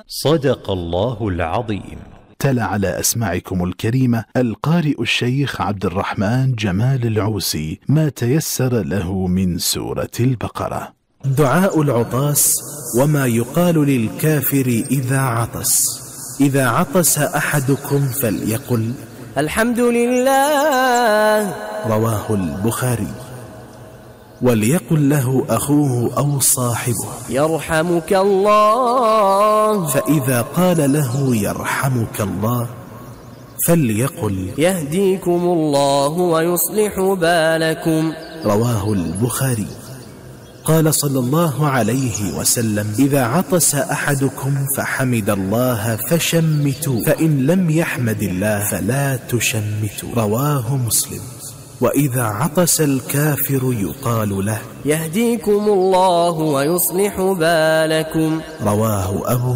صدق الله العظيم. تلا على أسماعكم الكريمة القارئ الشيخ عبد الرحمن جمال العوسي ما تيسر له من سورة البقرة. دعاء العطاس وما يقال للكافر إذا عطس. إذا عطس أحدكم فليقل الحمد لله، رواه البخاري. وليقل له أخوه أو صاحبه يرحمك الله، فإذا قال له يرحمك الله فليقل يهديكم الله ويصلح بالكم، رواه البخاري. قال صلى الله عليه وسلم: إذا عطس أحدكم فحمد الله فشمتوا، فإن لم يحمد الله فلا تشمتوا، رواه مسلم. وإذا عطس الكافر يقال له يهديكم الله ويصلح بالكم، رواه أبو